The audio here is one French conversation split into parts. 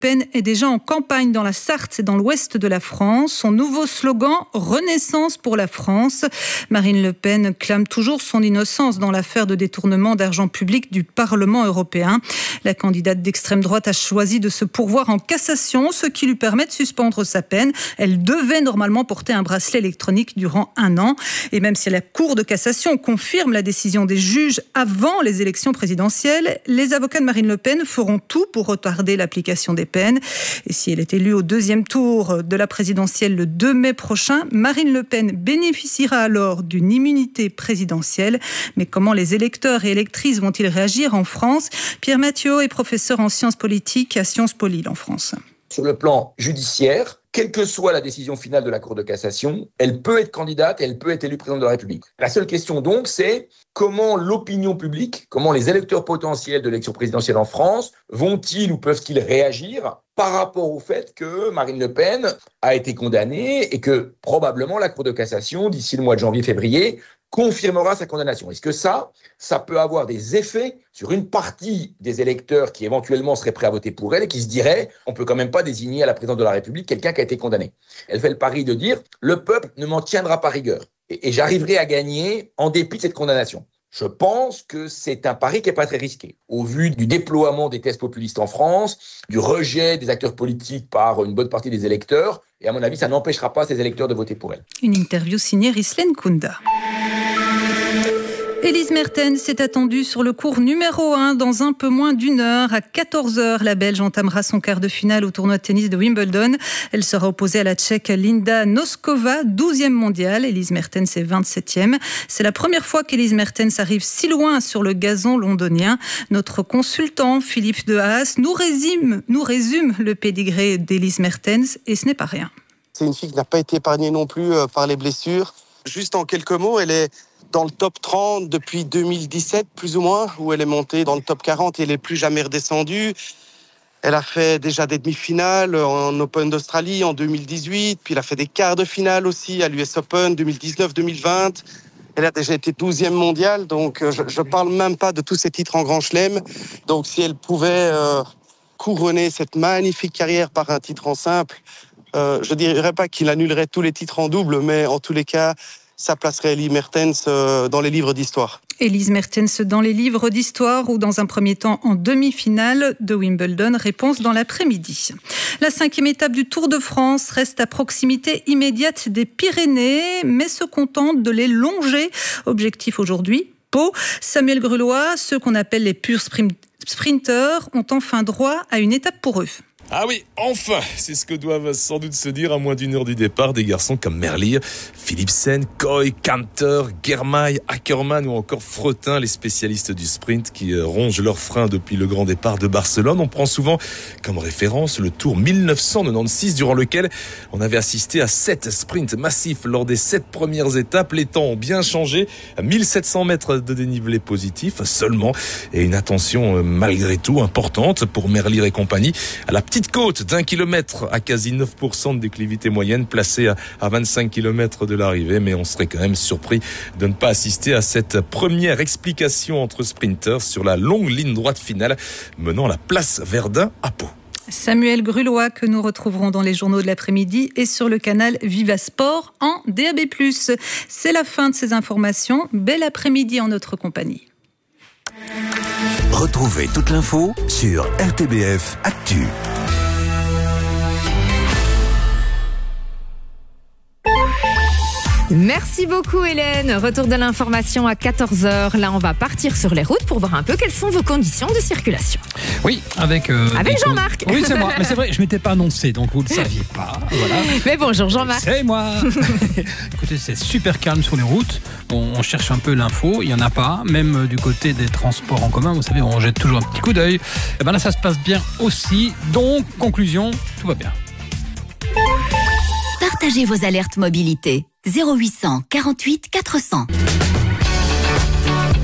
Pen est déjà en campagne dans la Sarthe et dans l'ouest de la France. Son nouveau slogan « Renaissance pour la France ». Marine Le Pen clame toujours son innocence dans l'affaire de détournement d'argent public du Parlement européen. La candidate d'extrême droite a choisi de se pourvoir en cassation, ce qui lui permet de suspendre sa peine. Elle devait normalement porter un bracelet électronique durant 1 an. Et même si la Cour de cassation confirme la décision des juges avant les élections présidentielles, les avocats de Marine Le Pen feront tout pour retarder l'application des peines. Et si elle est élue au 2e tour de la présidentielle le 2 mai prochain, Marine Le Pen bénéficiera alors d'une immunité présidentielle. Mais comment les électeurs et électrices vont-ils réagir en France ? Pierre Mathieu est professeur en sciences politiques à Sciences Po Lille en France. Sur le plan judiciaire, quelle que soit la décision finale de la Cour de cassation, elle peut être candidate et elle peut être élue présidente de la République. La seule question donc, c'est comment l'opinion publique, comment les électeurs potentiels de l'élection présidentielle en France vont-ils ou peuvent-ils réagir par rapport au fait que Marine Le Pen a été condamnée et que probablement la Cour de cassation, d'ici le mois de janvier-février, confirmera sa condamnation. Est-ce que ça peut avoir des effets sur une partie des électeurs qui éventuellement seraient prêts à voter pour elle et qui se diraient « on peut quand même pas désigner à la présidence de la République quelqu'un qui a été condamné ». Elle fait le pari de dire « le peuple ne m'en tiendra pas rigueur et j'arriverai à gagner en dépit de cette condamnation ». Je pense que c'est un pari qui n'est pas très risqué. Au vu du déploiement des thèses populistes en France, du rejet des acteurs politiques par une bonne partie des électeurs, et à mon avis, ça n'empêchera pas ces électeurs de voter pour elle. Une interview signée Ghislaine Kounda. Elise Mertens est attendue sur le court numéro 1 dans un peu moins d'1 heure. À 14h, la Belge entamera son quart de finale au tournoi de tennis de Wimbledon. Elle sera opposée à la Tchèque Linda Noskova, 12e mondiale. Elise Mertens est 27e. C'est la première fois qu'Elise Mertens arrive si loin sur le gazon londonien. Notre consultant, Philippe de Haas, nous résume le pédigré d'Elise Mertens et ce n'est pas rien. C'est une fille qui n'a pas été épargnée non plus par les blessures. Juste en quelques mots, elle est dans le top 30 depuis 2017, plus ou moins, où elle est montée dans le top 40 et elle n'est plus jamais redescendue. Elle a fait déjà des demi-finales en Open d'Australie en 2018, puis elle a fait des quarts de finale aussi à l'US Open 2019-2020. Elle a déjà été 12e mondiale, donc je ne parle même pas de tous ces titres en Grand Chelem. Donc si elle pouvait couronner cette magnifique carrière par un titre en simple, je ne dirais pas qu'il annulerait tous les titres en double, mais en tous les cas, ça placerait Elise Mertens dans les livres d'histoire. Elise Mertens dans les livres d'histoire ou dans un premier temps en demi-finale de Wimbledon. Réponse dans l'après-midi. La 5e étape du Tour de France reste à proximité immédiate des Pyrénées, mais se contente de les longer. Objectif aujourd'hui, Pau. Samuel Grulois, ceux qu'on appelle les purs sprinteurs, ont enfin droit à une étape pour eux. Ah oui, enfin, c'est ce que doivent sans doute se dire à moins d'1 heure du départ des garçons comme Merlier, Philipsen, Koy, Kanter, Germain, Ackermann ou encore Fretin, les spécialistes du sprint qui rongent leurs freins depuis le grand départ de Barcelone. On prend souvent comme référence le Tour 1996 durant lequel on avait assisté à 7 sprints massifs lors des 7 premières étapes. Les temps ont bien changé, 1700 mètres de dénivelé positif seulement et une attention malgré tout importante pour Merlier et compagnie à la petite côte d'1 kilomètre à quasi 9% de déclivité moyenne placée à 25 km de l'arrivée, mais on serait quand même surpris de ne pas assister à cette première explication entre sprinters sur la longue ligne droite finale menant la place Verdun à Pau. Samuel Grulois que nous retrouverons dans les journaux de l'après-midi et sur le canal Viva Sport en DAB+. C'est la fin de ces informations. Bel après-midi en notre compagnie. Retrouvez toute l'info sur RTBF Actu. Merci beaucoup Hélène. Retour de l'information à 14h. Là, on va partir sur les routes pour voir un peu quelles sont vos conditions de circulation. Oui, avec Jean-Marc. Oui, c'est moi. Mais c'est vrai, je ne m'étais pas annoncé, donc vous ne le saviez pas. Voilà. Mais bonjour Jean-Marc. C'est moi. Écoutez, c'est super calme sur les routes. On cherche un peu l'info, il n'y en a pas. Même du côté des transports en commun, vous savez, on jette toujours un petit coup d'œil. Et ben là, ça se passe bien aussi. Donc, conclusion, tout va bien. Partagez vos alertes mobilité. 0800 48 400.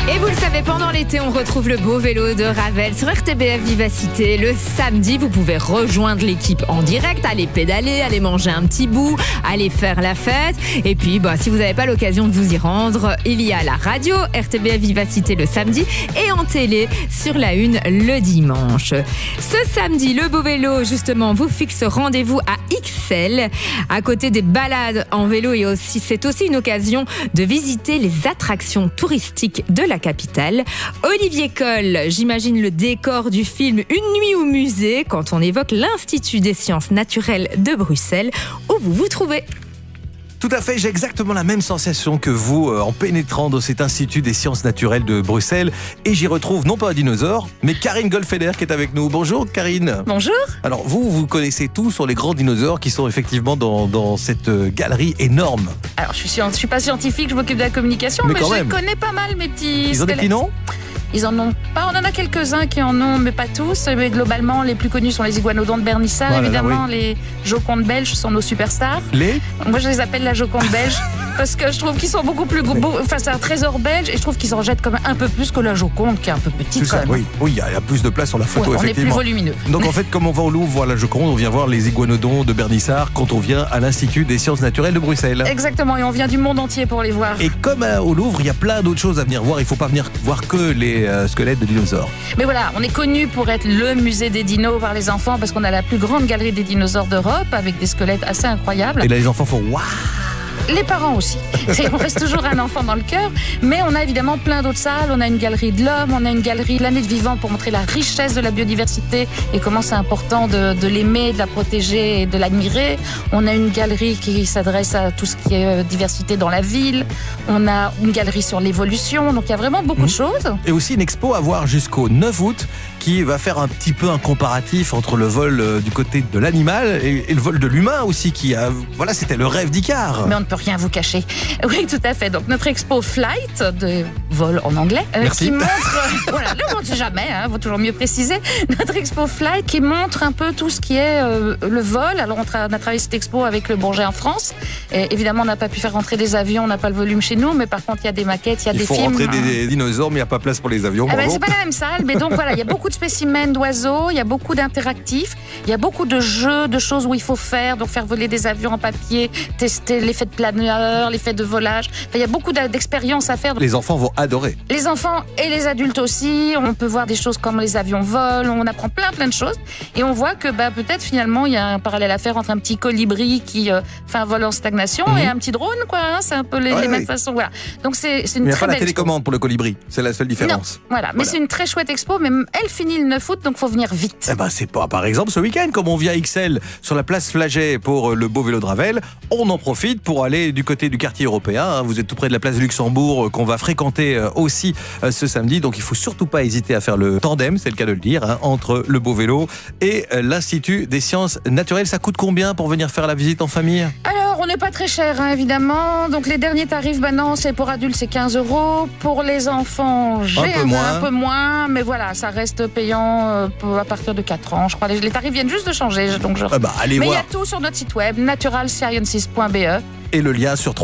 Et vous le savez, pendant l'été, on retrouve le beau vélo de Ravel sur RTBF Vivacité. Le samedi, vous pouvez rejoindre l'équipe en direct, aller pédaler, aller manger un petit bout, aller faire la fête. Et puis, si vous n'avez pas l'occasion de vous y rendre, il y a la radio RTBF Vivacité le samedi et en télé sur la 1 le dimanche. Ce samedi, le beau vélo, justement, vous fixe rendez-vous à Ixelles. À côté des balades en vélo, et aussi, c'est aussi une occasion de visiter les attractions touristiques de la capitale. Olivier Coll, j'imagine le décor du film Une nuit au musée quand on évoque l'Institut des sciences naturelles de Bruxelles où vous vous trouvez. Tout à fait, j'ai exactement la même sensation que vous en pénétrant dans cet Institut des sciences naturelles de Bruxelles. Et j'y retrouve non pas un dinosaure, mais Karine Goldfeder qui est avec nous. Bonjour Karine. Bonjour. Alors vous connaissez tout sur les grands dinosaures qui sont effectivement dans cette galerie énorme. Alors je suis pas scientifique, je m'occupe de la communication, mais je connais pas mal mes petits Ils ont des petits noms ? Ils en ont pas, on en a quelques-uns qui en ont, mais pas tous. Mais globalement, les plus connus sont les iguanodons de Bernissart, évidemment. Les Jocondes belges sont nos superstars. Moi, je les appelle la Joconde belge parce que je trouve qu'ils sont beaucoup plus beaux. Enfin, c'est un trésor belge et je trouve qu'ils en jettent comme un peu plus que la Joconde, qui est un peu petite quand même. Oui, il y a plus de place sur la photo, effectivement. On est plus volumineux. Donc en fait, comme on va au Louvre voir la Joconde, on vient voir les iguanodons de Bernissart quand on vient à l'Institut des sciences naturelles de Bruxelles. Exactement, et on vient du monde entier pour les voir. Et comme au Louvre, il y a plein d'autres choses à venir voir. Il ne faut pas venir voir que les squelettes de dinosaures. Mais voilà, on est connu pour être le musée des dinos par les enfants parce qu'on a la plus grande galerie des dinosaures d'Europe avec des squelettes assez incroyables. Et là, les enfants font waouh. Les parents aussi. On reste toujours un enfant dans le cœur. Mais on a évidemment plein d'autres salles. On a une galerie de l'homme, on a une galerie de l'année de vivant pour montrer la richesse de la biodiversité et comment c'est important de l'aimer, de la protéger et de l'admirer. On a une galerie qui s'adresse à tout ce qui est diversité dans la ville. On a une galerie sur l'évolution. Donc il y a vraiment beaucoup de choses. Et aussi une expo à voir jusqu'au 9 août qui va faire un petit peu un comparatif entre le vol du côté de l'animal et le vol de l'humain aussi qui a... Voilà, c'était le rêve d'Icare. Mais on ne peut rien vous cacher. Oui, tout à fait. Donc notre expo Flight, de vol en anglais, qui montre... voilà, là on ne sait jamais, faut toujours mieux préciser. Notre expo Flight qui montre un peu tout ce qui est le vol. Alors on a travaillé cette expo avec le Bourget en France. Et évidemment, on n'a pas pu faire rentrer des avions, on n'a pas le volume chez nous, mais par contre, il y a des maquettes, il y a des films. Il faut rentrer des dinosaures, mais il n'y a pas place pour les avions. C'est pas la même salle, mais donc voilà, il y a beaucoup de spécimens d'oiseaux, il y a beaucoup d'interactifs, il y a beaucoup de jeux, de choses où il faut faire, donc faire voler des avions en papier, tester l'effet de planeur, l'effet de volage. Enfin, il y a beaucoup d'expériences à faire. Les enfants vont adorer. Les enfants et les adultes aussi. On peut voir des choses comme les avions volent, on apprend plein de choses. Et on voit que peut-être finalement, il y a un parallèle à faire entre un petit colibri qui fait un vol en stagnation et un petit drone, quoi. C'est un peu les mêmes façons. Voilà. Donc c'est une très belle. Il n'y a pas la télécommande pour le colibri, c'est la seule différence. Non, voilà. Mais c'est une très chouette expo, mais elle finit le 9 août, donc faut venir vite. C'est pas, par exemple, ce week-end, comme on vient à Ixelles sur la place Flaget pour le beau vélo de Ravel, on en profite pour aller du côté du quartier européen. Vous êtes tout près de la place Luxembourg qu'on va fréquenter aussi ce samedi. Donc il faut surtout pas hésiter à faire le tandem, c'est le cas de le dire, entre le beau vélo et l'Institut des sciences naturelles. Ça coûte combien pour venir faire la visite en famille ? Alors, on n'est pas très cher, évidemment. Donc les derniers tarifs, non, c'est pour adultes, c'est 15 €. Pour les enfants, un peu moins. Mais voilà, ça reste payant à partir de 4 ans. Je crois les tarifs viennent juste de changer. Donc allez mais voir. il y a tout sur notre site web, naturalsciences.be. Et le lien sur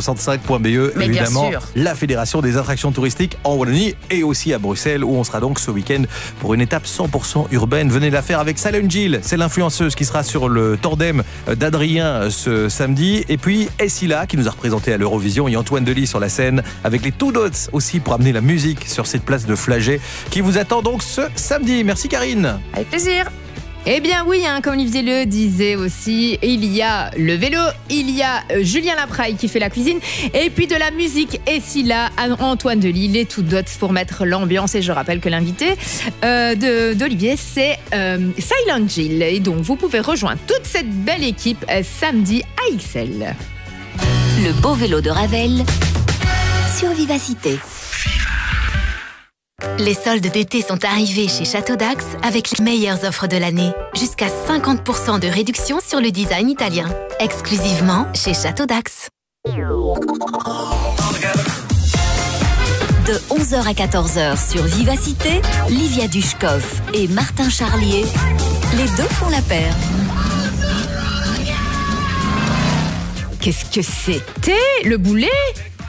365.be, mais évidemment, la Fédération des attractions touristiques en Wallonie et aussi à Bruxelles, où on sera donc ce week-end pour une étape 100% urbaine. Venez la faire avec Salon Gilles, c'est l'influenceuse qui sera sur le tandem d'Adrien ce samedi. Et puis Essila, qui nous a représenté à l'Eurovision, et Antoine Delis sur la scène, avec les Two Dots aussi pour amener la musique sur cette place de Flaget, qui vous attend donc ce samedi. Merci Karine. Avec plaisir. Eh bien oui, comme Olivier le disait aussi, il y a le vélo, il y a Julien Lapraille qui fait la cuisine, et puis de la musique. Et si là, Antoine Delis, les Two Dots pour mettre l'ambiance. Et je rappelle que l'invité d'Olivier, c'est Silent Gilles. Et donc, vous pouvez rejoindre toute cette belle équipe samedi à Ixelles. Le beau vélo de Ravel sur Vivacité. Les soldes d'été sont arrivés chez Château d'Ax avec les meilleures offres de l'année. Jusqu'à 50% de réduction sur le design italien. Exclusivement chez Château d'Ax. De 11h à 14h sur Vivacité, Livia Dushkov et Martin Charlier, les deux font la paire. Qu'est-ce que c'était ? Le boulet ?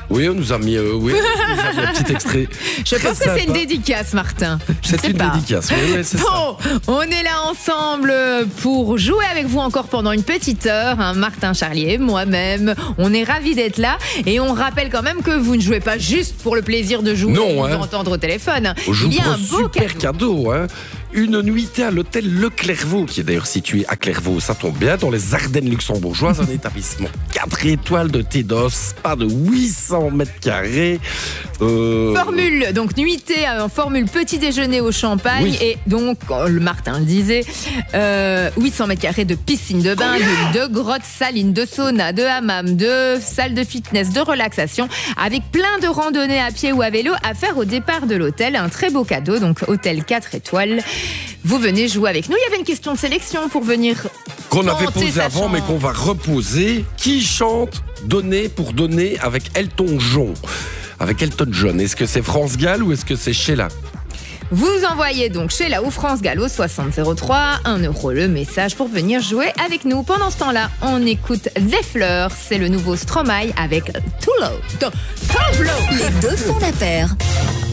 Oui, on nous a mis, un petit extrait. Je pense que c'est une dédicace, Martin. C'est une dédicace, oui, c'est ça. Bon, on est là ensemble pour jouer avec vous encore pendant une petite heure. Hein, Martin Charlier, moi-même, on est ravis d'être là. Et on rappelle quand même que vous ne jouez pas juste pour le plaisir de jouer ou d'entendre au téléphone. On joue Il y a pour un beau super cadeau. Une nuitée à l'hôtel Le Clairvaux, qui est d'ailleurs situé à Clairvaux, ça tombe bien, dans les Ardennes luxembourgeoises, un établissement 4 étoiles de Tédos, pas de 800 mètres carrés. Formule, donc nuitée en formule petit déjeuner au champagne, oui. Et donc, le Martin le disait, 800 mètres carrés de piscine de bain, de grotte saline, de sauna, de hammam, de salle de fitness, de relaxation, avec plein de randonnées à pied ou à vélo à faire au départ de l'hôtel. Un très beau cadeau, donc hôtel 4 étoiles. Vous venez jouer avec nous. Il y avait une question de sélection pour venir. Qu'on avait posé avant, mais qu'on va reposer. Qui chante Donner pour donner avec Elton John? Avec Elton John. Est-ce que c'est France Gall ou est-ce que c'est Sheila? Vous envoyez donc Sheila ou France Gall au 6003, 1 € le message pour venir jouer avec nous. Pendant ce temps-là, on écoute Des Fleurs. C'est le nouveau Stromae avec Too Low. Les deux font la paire.